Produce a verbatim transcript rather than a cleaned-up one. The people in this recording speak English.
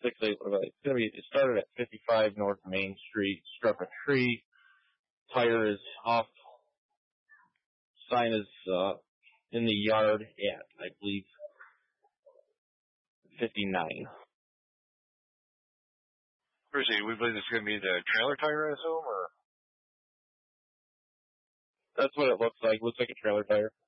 six eight. It's gonna be. It started at fifty-five North Main Street. Struck a tree. Tire is off. Sign is uh, in the yard at, I believe, fifty-nine. Appreciate it. We believe it's going to be the trailer tire, I assume, or? That's what it looks like. Looks like a trailer tire.